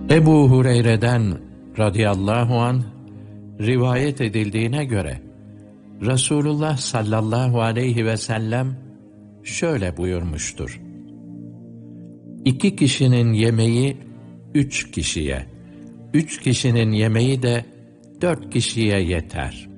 Ebu Hureyre'den radıyallahu anh rivayet edildiğine göre Resulullah sallallahu aleyhi ve sellem şöyle buyurmuştur: İki kişinin yemeği 3 kişiye, 3 kişinin yemeği de 4 kişiye yeter.